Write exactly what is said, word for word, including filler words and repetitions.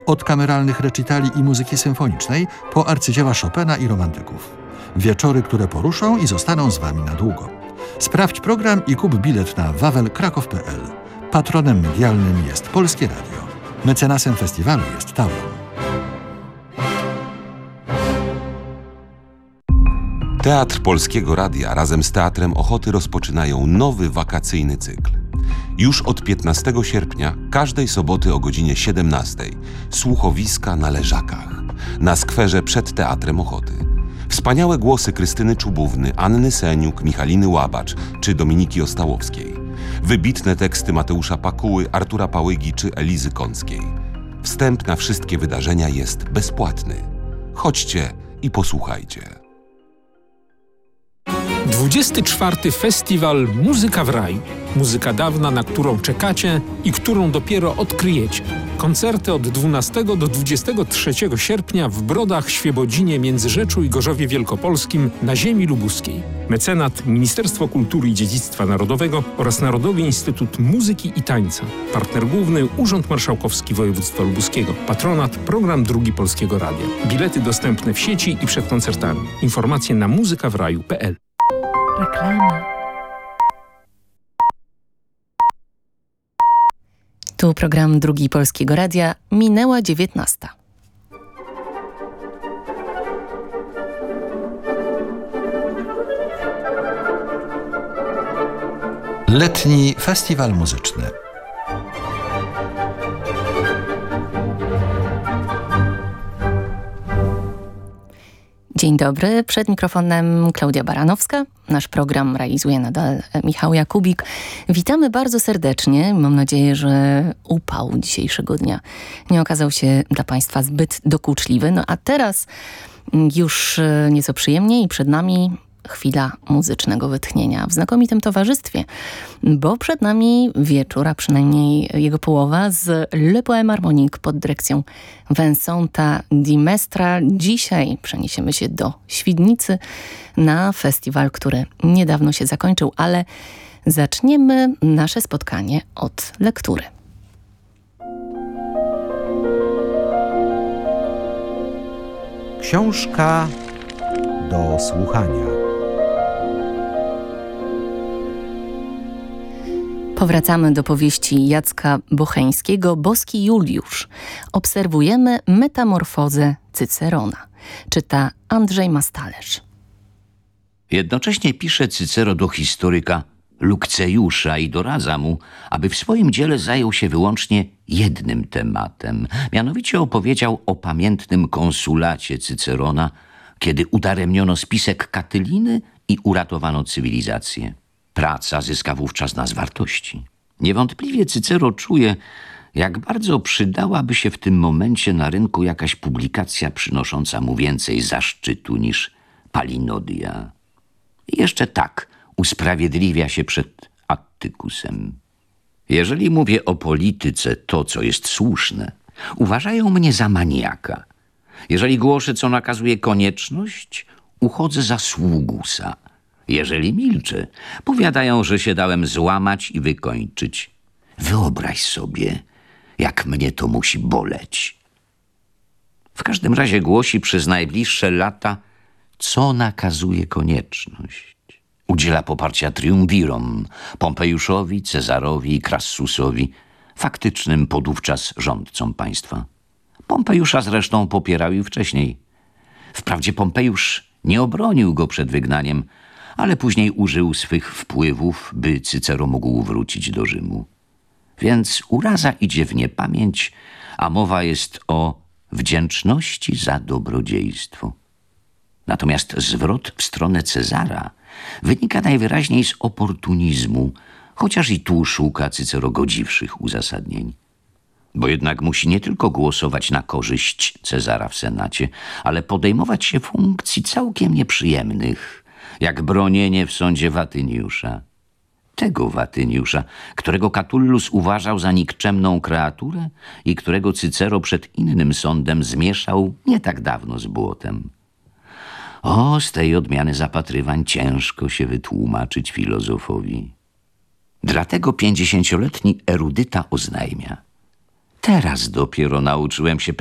Od kameralnych recitali i muzyki symfonicznej po arcydzieła Chopina i romantyków. Wieczory, które poruszą i zostaną z Wami na długo. Sprawdź program i kup bilet na wawel kraków kropka p l. Patronem medialnym jest Polskie Radio. Mecenasem festiwalu jest Tauron. Teatr Polskiego Radia razem z Teatrem Ochoty rozpoczynają nowy wakacyjny cykl. Już od piętnastego sierpnia, każdej soboty o godzinie siedemnastej, słuchowiska na Leżakach, na skwerze przed Teatrem Ochoty. Wspaniałe głosy Krystyny Czubówny, Anny Seniuk, Michaliny Łabacz czy Dominiki Ostałowskiej. Wybitne teksty Mateusza Pakuły, Artura Pałygi czy Elizy Kąckiej. Wstęp na wszystkie wydarzenia jest bezpłatny. Chodźcie i posłuchajcie. dwudziesty czwarty Festiwal Muzyka w Raju. Muzyka dawna, na którą czekacie i którą dopiero odkryjecie. Koncerty od dwunastego do dwudziestego trzeciego sierpnia w Brodach, Świebodzinie, Międzyrzeczu i Gorzowie Wielkopolskim na ziemi lubuskiej. Mecenat Ministerstwo Kultury i Dziedzictwa Narodowego oraz Narodowy Instytut Muzyki i Tańca. Partner główny Urząd Marszałkowski Województwa Lubuskiego. Patronat Program Drugi Polskiego Radia. Bilety dostępne w sieci i przed koncertami. Informacje na muzyka w raju kropka p l. Reklama. Tu program Drugi Polskiego Radia. Minęła dziewiętnasta. Letni Festiwal Muzyczny. Dzień dobry, przed mikrofonem Klaudia Baranowska. Nasz program realizuje nadal Michał Jakubik. Witamy bardzo serdecznie. Mam nadzieję, że upał dzisiejszego dnia nie okazał się dla Państwa zbyt dokuczliwy. No a teraz już nieco przyjemniej. Przed nami chwila muzycznego wytchnienia w znakomitym towarzystwie, bo przed nami wieczór, a przynajmniej jego połowa z Le Poème Harmonique pod dyrekcją Vincenta Di Mestra. Dzisiaj przeniesiemy się do Świdnicy na festiwal, który niedawno się zakończył, ale zaczniemy nasze spotkanie od lektury. Książka do słuchania. Powracamy do powieści Jacka Bocheńskiego Boski Juliusz. Obserwujemy metamorfozę Cycerona. Czyta Andrzej Mastalerz. Jednocześnie pisze Cycero do historyka Lukcejusza i doradza mu, aby w swoim dziele zajął się wyłącznie jednym tematem. Mianowicie opowiedział o pamiętnym konsulacie Cycerona, kiedy udaremniono spisek Katyliny i uratowano cywilizację. Praca zyska wówczas na zwartości. Niewątpliwie Cycero czuje, jak bardzo przydałaby się w tym momencie na rynku jakaś publikacja przynosząca mu więcej zaszczytu niż Palinodia. I jeszcze tak usprawiedliwia się przed Attykusem. Jeżeli mówię o polityce to, co jest słuszne, uważają mnie za maniaka. Jeżeli głoszę, co nakazuje konieczność, uchodzę za sługusa. Jeżeli milczę, powiadają, że się dałem złamać i wykończyć. Wyobraź sobie, jak mnie to musi boleć. W każdym razie głosi przez najbliższe lata, co nakazuje konieczność. Udziela poparcia triumvirom, Pompejuszowi, Cezarowi i Crassusowi, faktycznym podówczas rządcom państwa. Pompejusza zresztą popierał i wcześniej. Wprawdzie Pompejusz nie obronił go przed wygnaniem, ale później użył swych wpływów, by Cycero mógł wrócić do Rzymu. Więc uraza idzie w niepamięć, a mowa jest o wdzięczności za dobrodziejstwo. Natomiast zwrot w stronę Cezara wynika najwyraźniej z oportunizmu, chociaż i tu szuka Cycero godziwszych uzasadnień. Bo jednak musi nie tylko głosować na korzyść Cezara w Senacie, ale podejmować się funkcji całkiem nieprzyjemnych, jak bronienie w sądzie Watyniusza. Tego Watyniusza, którego Catullus uważał za nikczemną kreaturę i którego Cycero przed innym sądem zmieszał nie tak dawno z błotem. O, z tej odmiany zapatrywań ciężko się wytłumaczyć filozofowi. Dlatego pięćdziesięcioletni erudyta oznajmia: Teraz dopiero nauczyłem się